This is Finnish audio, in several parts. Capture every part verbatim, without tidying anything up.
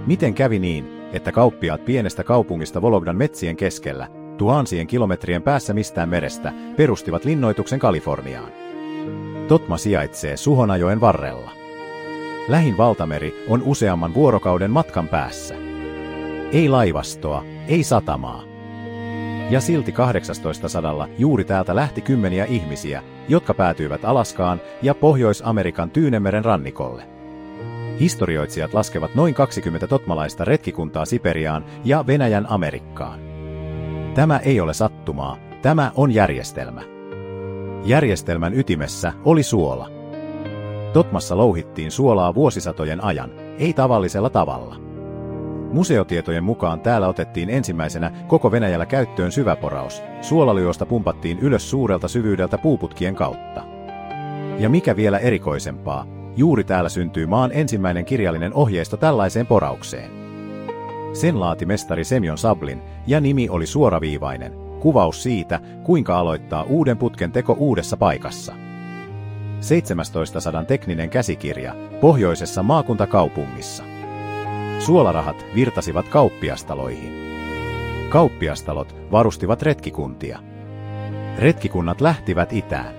Miten kävi niin, että kauppiaat pienestä kaupungista Vologdan metsien keskellä, tuhansien kilometrien päässä mistään merestä, perustivat linnoituksen Kaliforniaan? Totma sijaitsee Suhonajoen varrella. Lähin valtameri on useamman vuorokauden matkan päässä. Ei laivastoa, ei satamaa. Ja silti kahdeksantoista sadalla juuri täältä lähti kymmeniä ihmisiä, jotka päätyivät Alaskaan ja Pohjois-Amerikan Tyynemeren rannikolle. Historioitsijat laskevat noin kaksikymmentä totmalaista retkikuntaa Siperiaan ja Venäjän Amerikkaan. Tämä ei ole sattumaa, tämä on järjestelmä. Järjestelmän ytimessä oli suola. Totmassa louhittiin suolaa vuosisatojen ajan, ei tavallisella tavalla. Museotietojen mukaan täällä otettiin ensimmäisenä koko Venäjällä käyttöön syväporaus. Suolaliosta pumpattiin ylös suurelta syvyydeltä puuputkien kautta. Ja mikä vielä erikoisempaa, juuri täällä syntyy maan ensimmäinen kirjallinen ohjeisto tällaiseen poraukseen. Sen laati mestari Semjon Sablin, ja nimi oli suoraviivainen, kuvaus siitä, kuinka aloittaa uuden putken teko uudessa paikassa. seitsemäntoista sadan tekninen käsikirja, pohjoisessa maakuntakaupungissa. Suolarahat virtasivat kauppiastaloihin. Kauppiastalot varustivat retkikuntia. Retkikunnat lähtivät itään.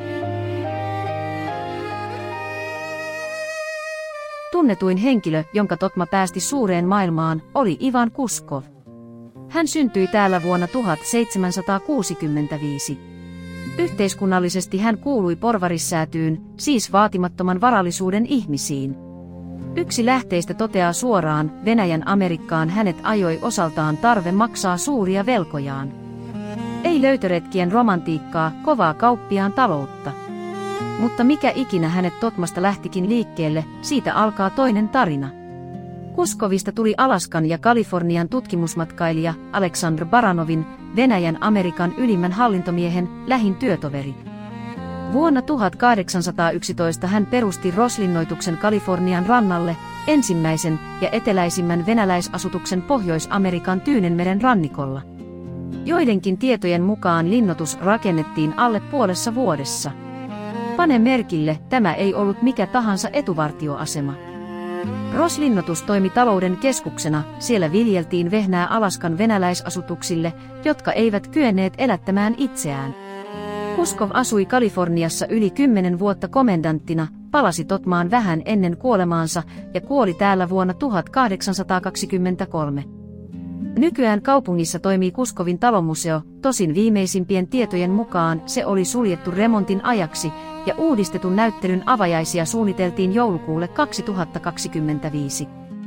Tunnetuin henkilö, jonka Totma päästi suureen maailmaan, oli Ivan Kuskov. Hän syntyi täällä vuonna tuhatseitsemänsataakuusikymmentäviisi. Yhteiskunnallisesti hän kuului porvarissäätyyn, siis vaatimattoman varallisuuden ihmisiin. Yksi lähteistä toteaa suoraan, Venäjän Amerikkaan hänet ajoi osaltaan tarve maksaa suuria velkojaan. Ei löytöretkien romantiikkaa, kovaa kauppiaan taloutta. Mutta mikä ikinä hänet Totmasta lähtikin liikkeelle, siitä alkaa toinen tarina. Kuskovista tuli Alaskan ja Kalifornian tutkimusmatkailija Aleksandr Baranovin, Venäjän Amerikan ylimmän hallintomiehen, lähin työtoveri. Vuonna tuhatkahdeksansataayksitoista hän perusti Roslinnoituksen Kalifornian rannalle, ensimmäisen ja eteläisimmän venäläisasutuksen Pohjois-Amerikan Tyynenmeren rannikolla. Joidenkin tietojen mukaan linnoitus rakennettiin alle puolessa vuodessa. Pane merkille, tämä ei ollut mikä tahansa etuvartioasema. Roslinnoitus toimi talouden keskuksena, siellä viljeltiin vehnää Alaskan venäläisasutuksille, jotka eivät kyenneet elättämään itseään. Kuskov asui Kaliforniassa yli kymmenen vuotta komendanttina, palasi Totmaan vähän ennen kuolemaansa ja kuoli täällä vuonna tuhatkahdeksansataakaksikymmentäkolme. Nykyään kaupungissa toimii Kuskovin talomuseo, tosin viimeisimpien tietojen mukaan se oli suljettu remontin ajaksi ja uudistetun näyttelyn avajaisia suunniteltiin joulukuulle kaksituhattakaksikymmentäviisi.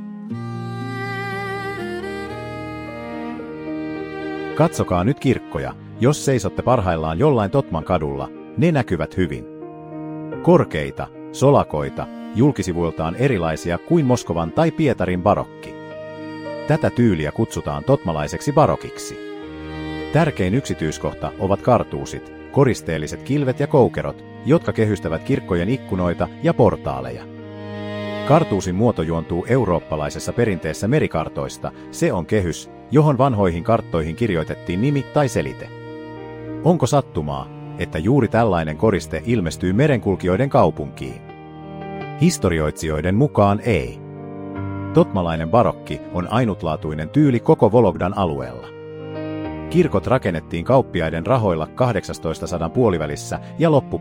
Katsokaa nyt kirkkoja, jos seisotte parhaillaan jollain Totman kadulla, ne näkyvät hyvin. Korkeita, solakoita, julkisivuiltaan erilaisia kuin Moskovan tai Pietarin barokki. Tätä tyyliä kutsutaan totmalaiseksi barokiksi. Tärkein yksityiskohta ovat kartuusit, koristeelliset kilvet ja koukerot, jotka kehystävät kirkkojen ikkunoita ja portaaleja. Kartuusin muoto juontuu eurooppalaisessa perinteessä merikartoista, se on kehys, johon vanhoihin karttoihin kirjoitettiin nimi tai selite. Onko sattumaa, että juuri tällainen koriste ilmestyy merenkulkijoiden kaupunkiin? Historioitsijoiden mukaan ei. Totmalainen barokki on ainutlaatuinen tyyli koko Vologdan alueella. Kirkot rakennettiin kauppiaiden rahoilla kahdeksantoista sadan puolivälissä ja loppu